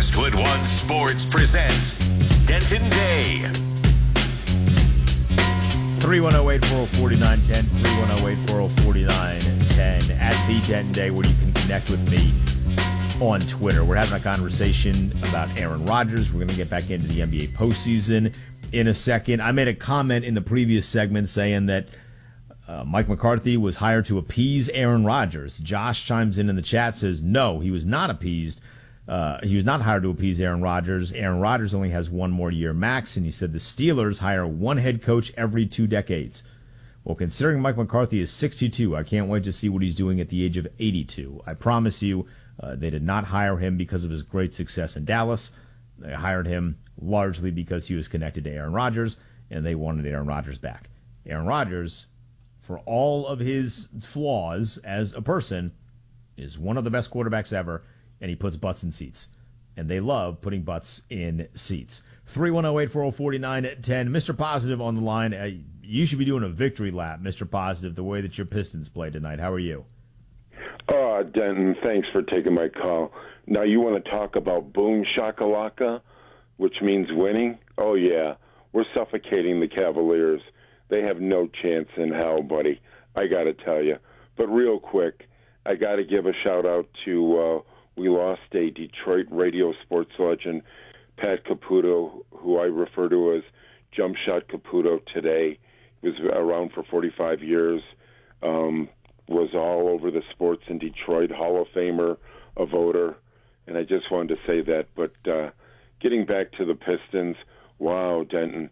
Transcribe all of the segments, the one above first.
Westwood One Sports presents Denton Day. 310-840-4910, 310-840-4910 at the Denton Day, where you can connect with me on Twitter. We're having a conversation about Aaron Rodgers. We're going to get back into the NBA postseason in a second. I made a comment in the previous segment saying that Mike McCarthy was hired to appease Aaron Rodgers. Josh chimes in the chat, says no, he was not appeased. He was not hired to appease Aaron Rodgers. Aaron Rodgers only has one more year max, and he said the Steelers hire one head coach every 2 decades. Well, considering Mike McCarthy is 62, I can't wait to see what he's doing at the age of 82. I promise you, they did not hire him because of his great success in Dallas. They hired him largely because he was connected to Aaron Rodgers, and they wanted Aaron Rodgers back. Aaron Rodgers, for all of his flaws as a person, is one of the best quarterbacks ever, and he puts butts in seats. And they love putting butts in seats. 310-840-4910. Mr. Positive on the line. You should be doing a victory lap, Mr. Positive, the way that your Pistons played tonight. How are you? Denton, thanks for taking my call. Now, you want to talk about boom shakalaka, which means winning? Oh, yeah. We're suffocating the Cavaliers. They have no chance in hell, buddy. I got to tell you. But real quick, I got to give a shout-out to we lost a Detroit radio sports legend, Pat Caputo, who I refer to as Jump Shot Caputo today. He was around for 45 years, was all over the sports in Detroit, Hall of Famer, a voter, and I just wanted to say that. But getting back to the Pistons, wow, Denton,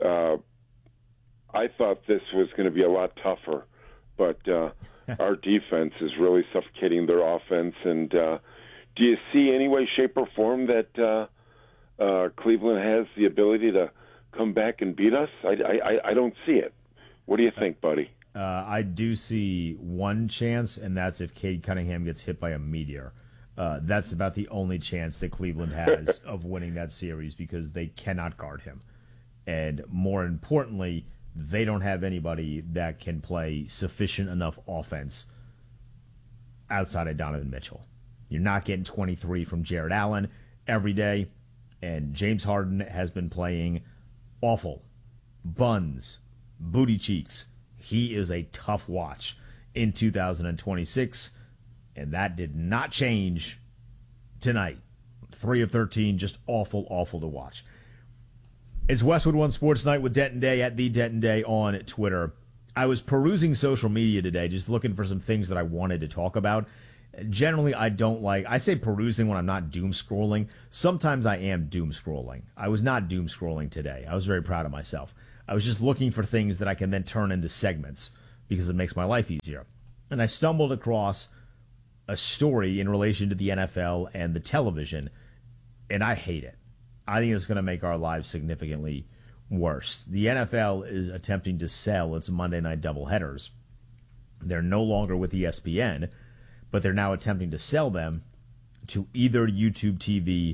I thought this was going to be a lot tougher, but our defense is really suffocating their offense. And do you see any way, shape, or form that Cleveland has the ability to come back and beat us? I don't see it. What do you think, buddy? I do see one chance, and that's if Cade Cunningham gets hit by a meteor. That's about the only chance that Cleveland has of winning that series, because they cannot guard him. And more importantly, they don't have anybody that can play sufficient enough offense outside of Donovan Mitchell. You're not getting 23 from Jared Allen every day, and James Harden has been playing awful. Buns, booty cheeks. He is a tough watch in 2026, and that did not change tonight. 3 of 13, just awful, awful to watch. It's Westwood One Sports Night with Denton Day at the Denton Day on Twitter. I was perusing social media today, just looking for some things that I wanted to talk about. Generally, I say perusing when I'm not doom scrolling. Sometimes I am doom scrolling. I was not doom scrolling today. I was very proud of myself. I was just looking for things that I can then turn into segments because it makes my life easier. And I stumbled across a story in relation to the NFL and the television, and I hate it. I think it's going to make our lives significantly worse. The NFL is attempting to sell its Monday night doubleheaders. They're no longer with ESPN, but they're now attempting to sell them to either YouTube TV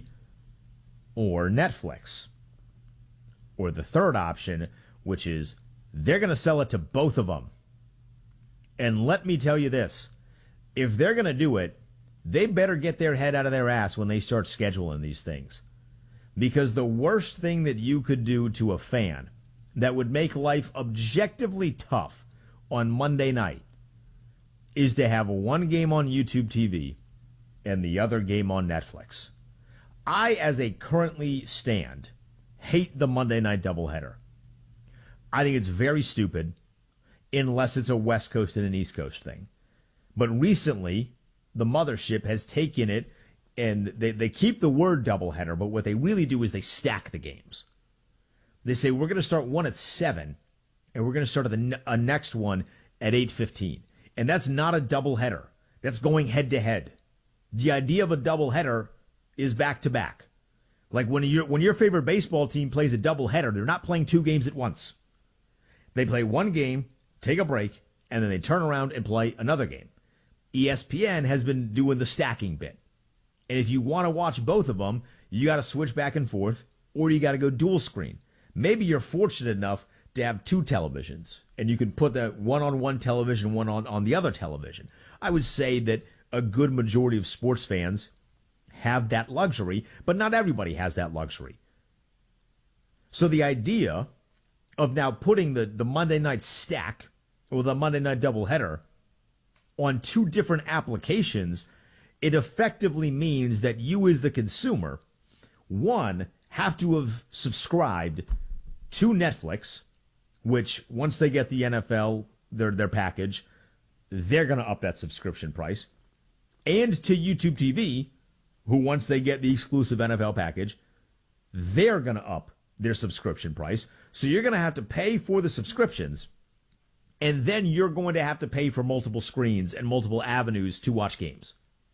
or Netflix. Or the third option, which is they're going to sell it to both of them. And let me tell you this, if they're going to do it, they better get their head out of their ass when they start scheduling these things. Because the worst thing that you could do to a fan that would make life objectively tough on Monday night is to have one game on YouTube TV and the other game on Netflix. I, as a currently stand, hate the Monday night doubleheader. I think it's very stupid unless it's a West Coast and an East Coast thing. But recently, the mothership has taken it, and they keep the word doubleheader, but what they really do is they stack the games. They say, we're going to start one at 7, and we're going to start a next one at 8:15. And that's not a doubleheader. That's going head-to-head. The idea of a doubleheader is back-to-back. Like when your favorite baseball team plays a doubleheader, they're not playing 2 games at once. They play one game, take a break, and then they turn around and play another game. ESPN has been doing the stacking bit. And if you want to watch both of them, you got to switch back and forth, or you got to go dual screen. Maybe you're fortunate enough to have 2 televisions, and you can put that one on one television, one on the other television. I would say that a good majority of sports fans have that luxury, but not everybody has that luxury. So the idea of now putting the Monday night stack or the Monday night doubleheader on two different applications, it effectively means that you as the consumer, one, have to have subscribed to Netflix, which once they get the NFL, their package, they're going to up that subscription price, and to YouTube TV, who once they get the exclusive NFL package, they're going to up their subscription price. So you're going to have to pay for the subscriptions, and then you're going to have to pay for multiple screens and multiple avenues to watch games.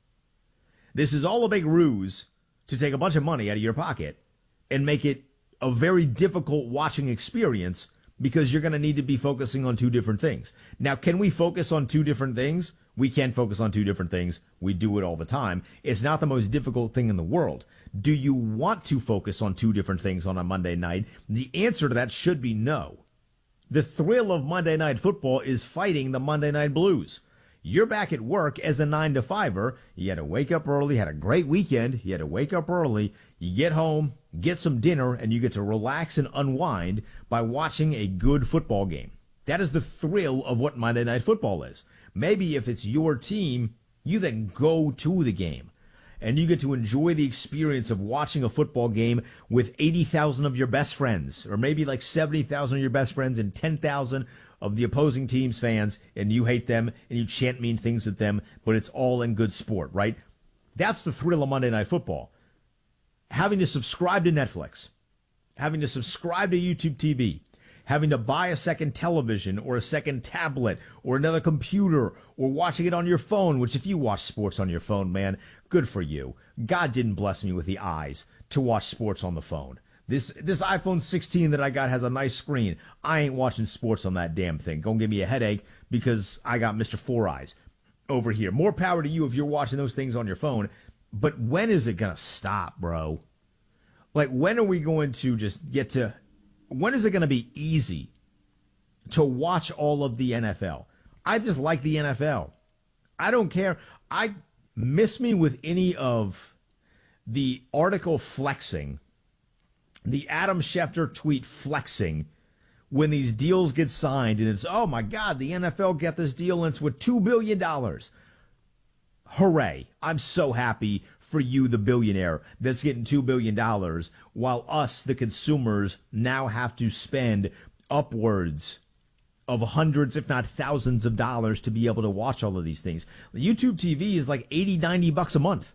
This is all a big ruse to take a bunch of money out of your pocket and make it a very difficult watching experience, because you're going to need to be focusing on two different things. Now, can we focus on two different things? We can focus on two different things. We do it all the time. It's not the most difficult thing in the world. Do you want to focus on two different things on a Monday night? The answer to that should be no. The thrill of Monday Night Football is fighting the Monday Night Blues. You're back at work as a 9-to-5er. You had to wake up early, had a great weekend. You had to wake up early. You get home, get some dinner, and you get to relax and unwind by watching a good football game. That is the thrill of what Monday Night Football is. Maybe if it's your team, you then go to the game, and you get to enjoy the experience of watching a football game with 80,000 of your best friends, or maybe like 70,000 of your best friends and 10,000 of the opposing team's fans, and you hate them, and you chant mean things at them, but it's all in good sport, right? That's the thrill of Monday Night Football. Having to subscribe to Netflix, having to subscribe to YouTube TV, having to buy a second television or a second tablet or another computer, or watching it on your phone, which if you watch sports on your phone, man, good for you. God didn't bless me with the eyes to watch sports on the phone. This iPhone 16 that I got has a nice screen. I ain't watching sports on that damn thing. Gonna give me a headache because I got Mr. Four Eyes over here. More power to you if you're watching those things on your phone. But when is it gonna stop, bro? Like, when are we going to just get to... When is it going to be easy to watch all of the NFL? I just like the NFL. I don't care. I miss me with any of the article flexing, the Adam Schefter tweet flexing, when these deals get signed and it's, oh my God, the NFL got this deal and it's with $2 billion. Hooray. I'm so happy for you, the billionaire, that's getting $2 billion, while us, the consumers, now have to spend upwards of hundreds, if not thousands of dollars to be able to watch all of these things. YouTube TV is like $80-$90 a month.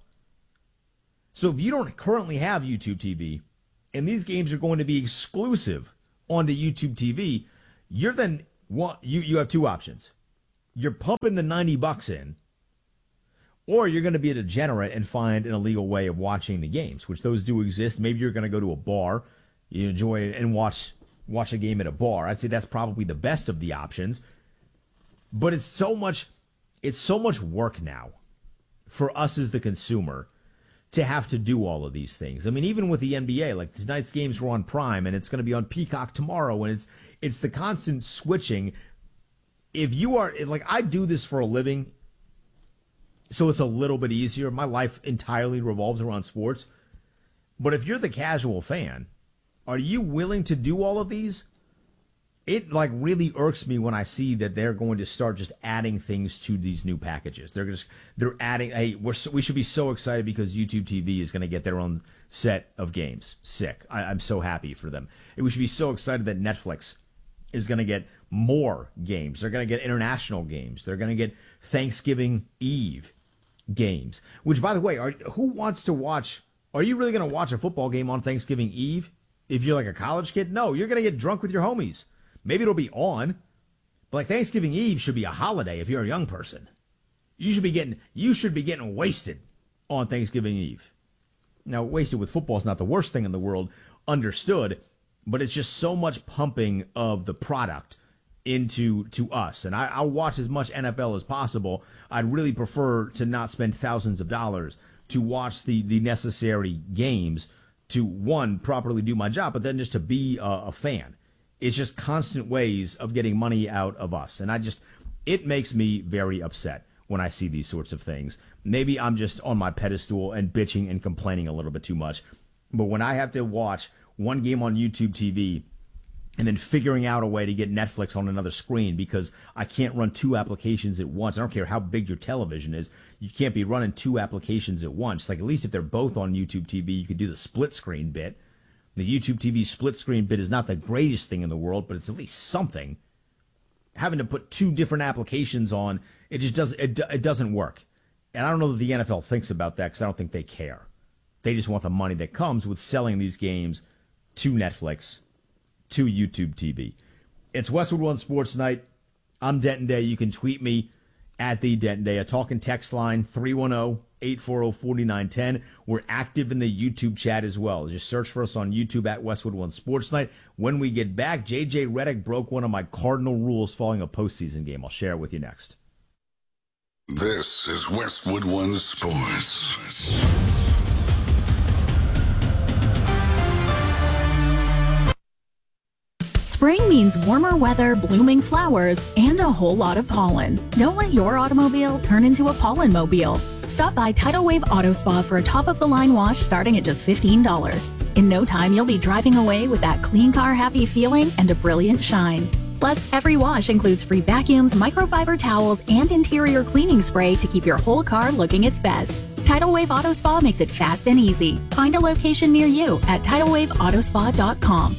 So if you don't currently have YouTube TV, and these games are going to be exclusive onto YouTube TV, you have two options. You're pumping the $90 in, or you're going to be a degenerate and find an illegal way of watching the games, which those do exist. Maybe you're going to go to a bar, you enjoy it, and watch a game at a bar. I'd say that's probably the best of the options. But it's so much work now for us as the consumer to have to do all of these things. I mean, even with the NBA, like tonight's games were on Prime, and it's going to be on Peacock tomorrow, and it's the constant switching. If you are, like, I do this for a living, so it's a little bit easier. My life entirely revolves around sports. But if you're the casual fan, are you willing to do all of these? It like really irks me when I see that they're going to start just adding things to these new packages. They're adding. Hey, we should be so excited because YouTube TV is going to get their own set of games. Sick. I'm so happy for them. And we should be so excited that Netflix is going to get more games. They're going to get international games. They're going to get Thanksgiving Eve games. Which, by the way, who wants to watch? Are you really going to watch a football game on Thanksgiving Eve? If you're like a college kid, no. You're going to get drunk with your homies. Maybe it'll be on, but like Thanksgiving Eve should be a holiday if you're a young person. You should be getting wasted on Thanksgiving Eve. Now, wasted with football is not the worst thing in the world, understood, but it's just so much pumping of the product into us. And I'll watch as much NFL as possible. I'd really prefer to not spend thousands of dollars to watch the necessary games to, one, properly do my job, but then just to be a fan. It's just constant ways of getting money out of us. And it makes me very upset. when I see these sorts of things. Maybe I'm just on my pedestal and bitching and complaining a little bit too much. But when I have to watch one game on YouTube TV and then figuring out a way to get Netflix on another screen because I can't run two applications at once. I don't care how big your television is. You can't be running two applications at once. Like, at least if they're both on YouTube TV, you could do the split screen bit. The YouTube TV split screen bit is not the greatest thing in the world, but it's at least something. Having to put two different applications on, it just doesn't work. And I don't know that the NFL thinks about that because I don't think they care. They just want the money that comes with selling these games to Netflix, to YouTube TV. It's Westwood One Sports Night. I'm Denton Day. You can tweet me at the Denton Day. A talk and text line, 310-840-4910. We're active in the YouTube chat as well. Just search for us on YouTube at Westwood One Sports Night. When we get back, J.J. Redick broke one of my cardinal rules following a postseason game. I'll share it with you next. This is Westwood One Sports. Spring means warmer weather, blooming flowers, and a whole lot of pollen. Don't let your automobile turn into a pollen-mobile. Stop by Tidal Wave Auto Spa for a top-of-the-line wash starting at just $15. In no time, you'll be driving away with that clean car happy feeling and a brilliant shine. Plus, every wash includes free vacuums, microfiber towels, and interior cleaning spray to keep your whole car looking its best. Tidal Wave Auto Spa makes it fast and easy. Find a location near you at TidalWaveAutoSpa.com.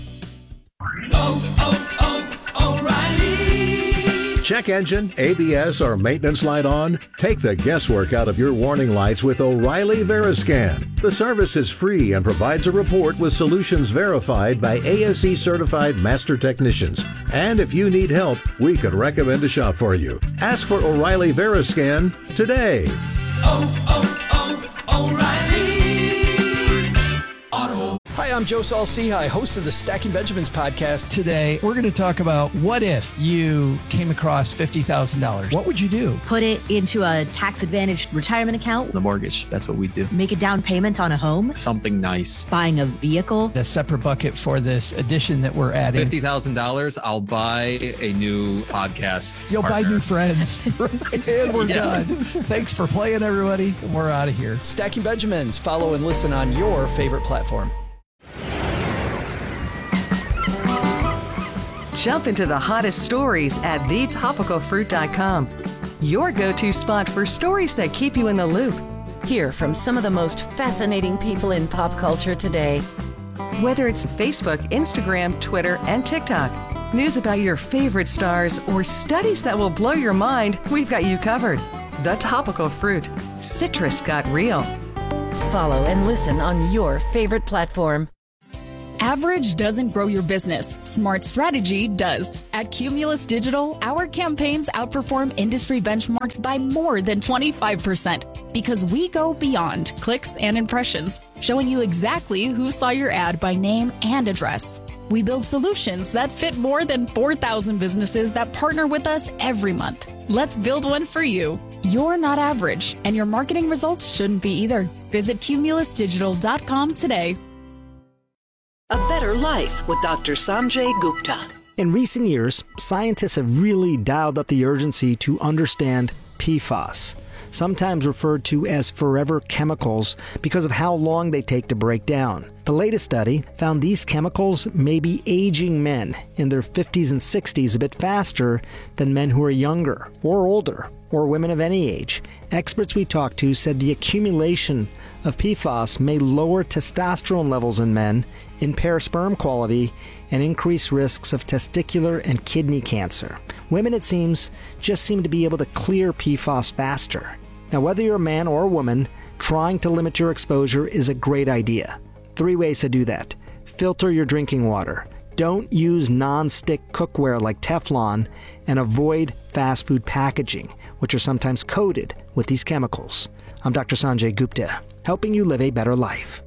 O'Reilly. Check engine, ABS, or maintenance light on? Take the guesswork out of your warning lights with O'Reilly Veriscan. The service is free and provides a report with solutions verified by ASE certified master technicians. And if you need help, we could recommend a shop for you. Ask for O'Reilly Veriscan today. O'Reilly Auto. Hi, I'm Joe Saul-Sehy, host of the Stacking Benjamins podcast. Today, we're going to talk about what if you came across $50,000? What would you do? Put it into a tax-advantaged retirement account. The mortgage, that's what we do. Make a down payment on a home. Something nice. Buying a vehicle. A separate bucket for this addition that we're adding. $50,000, I'll buy a new podcast You'll partner. buy new friends. And we're done. Thanks for playing, everybody. And we're out of here. Stacking Benjamins. Follow and listen on your favorite platform. Jump into the hottest stories at thetopicalfruit.com. Your go-to spot for stories that keep you in the loop. Hear from some of the most fascinating people in pop culture today. Whether it's Facebook, Instagram, Twitter, and TikTok, news about your favorite stars, or studies that will blow your mind, we've got you covered. The Topical Fruit. Citrus got real. Follow and listen on your favorite platform. Average doesn't grow your business. Smart strategy does. At Cumulus Digital, our campaigns outperform industry benchmarks by more than 25% because we go beyond clicks and impressions, showing you exactly who saw your ad by name and address. We build solutions that fit more than 4,000 businesses that partner with us every month. Let's build one for you. You're not average, and your marketing results shouldn't be either. Visit cumulusdigital.com today. A Better Life with Dr. Sanjay Gupta. In recent years, scientists have really dialed up the urgency to understand PFAS, sometimes referred to as forever chemicals because of how long they take to break down. The latest study found these chemicals may be aging men in their 50s and 60s a bit faster than men who are younger or older, or women of any age. Experts we talked to said the accumulation of PFAS may lower testosterone levels in men, impair sperm quality, and increase risks of testicular and kidney cancer. Women, it seems, just seem to be able to clear PFAS faster. Now, whether you're a man or a woman, trying to limit your exposure is a great idea. 3 ways to do that. Filter your drinking water. Don't use non-stick cookware like Teflon, and avoid fast food packaging, which are sometimes coated with these chemicals. I'm Dr. Sanjay Gupta, helping you live a better life.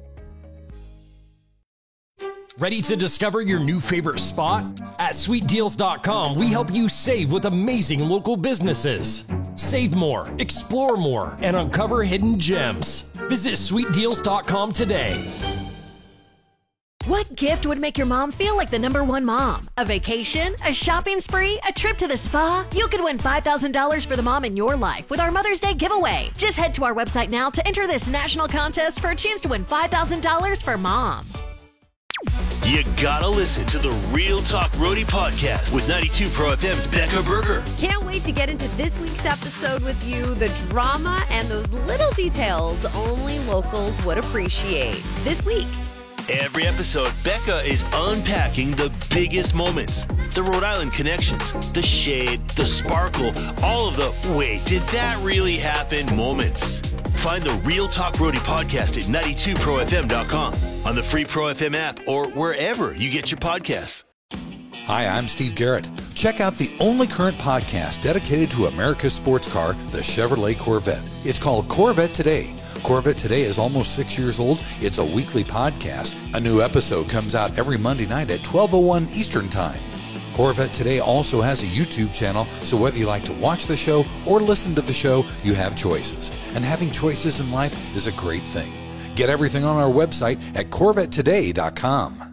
Ready to discover your new favorite spot? At SweetDeals.com, we help you save with amazing local businesses. Save more, explore more, and uncover hidden gems. Visit SweetDeals.com today. What gift would make your mom feel like the #1 mom? A vacation? A shopping spree? A trip to the spa? You could win $5,000 for the mom in your life with our Mother's Day giveaway. Just head to our website now to enter this national contest for a chance to win $5,000 for mom. You gotta listen to the Real Talk Roadie podcast with 92 Pro FM's Becca Berger. Can't wait to get into this week's episode with you. The drama and those little details only locals would appreciate. This week. Every episode, Becca is unpacking the biggest moments, the Rhode Island connections, the shade, the sparkle, all of the wait, did that really happen moments. Find the Real Talk Roadie podcast at 92profm.com, on the free Pro FM app, or wherever you get your podcasts. Hi, I'm Steve Garrett. Check out the only current podcast dedicated to America's sports car, the Chevrolet Corvette. It's called Corvette Today. Corvette Today is almost 6 years old. It's a weekly podcast. A new episode comes out every Monday night at 12:01 Eastern Time. Corvette Today also has a YouTube channel, so whether you like to watch the show or listen to the show, you have choices. And having choices in life is a great thing. Get everything on our website at CorvetteToday.com.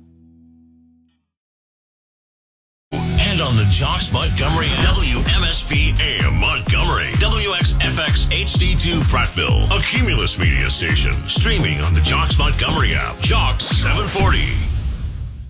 And on the Jocks Montgomery WMSP AM Montgomery, WXFX HD2 Prattville, a Cumulus media station, streaming on the Jocks Montgomery app, Jocks 740.